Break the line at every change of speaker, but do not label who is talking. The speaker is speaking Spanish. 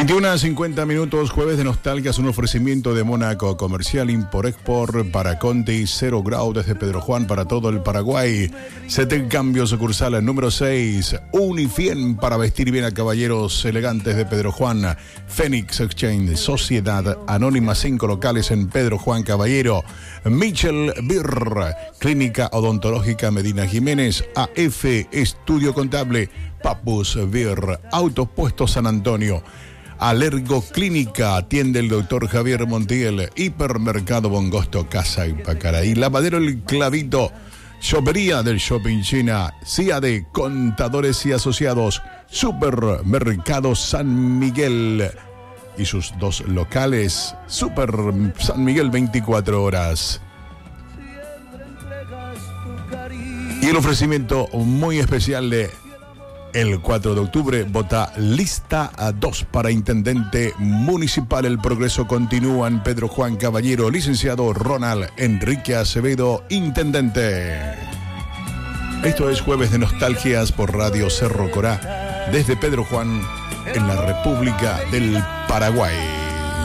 21:50, jueves de nostalgia, es un ofrecimiento de Mónaco, comercial Import-Export para Conti, 0 grado desde Pedro Juan para todo el Paraguay. Sete Cambio sucursal número 6, Unifien para vestir bien a caballeros elegantes de Pedro Juan. Phoenix Exchange, Sociedad Anónima, 5 locales en Pedro Juan Caballero. Michel Birr, Clínica Odontológica Medina Jiménez. AF Estudio Contable, Papus Birr, Autopuesto San Antonio. Alergo Clínica, atiende el doctor Javier Montiel. Hipermercado Bongosto, Casa y Pacaraí. Lavadero El Clavito, Shopería del Shopping China. CIAD, Contadores y Asociados. Supermercado San Miguel y sus 2 locales. Super San Miguel, 24 horas. Y el ofrecimiento muy especial de el 4 de octubre, vota lista 2 para intendente municipal. El progreso continúa en Pedro Juan Caballero. Licenciado Ronald Enrique Acevedo, intendente. Esto es Jueves de Nostalgias por Radio Cerro Corá, desde Pedro Juan, en la República del Paraguay.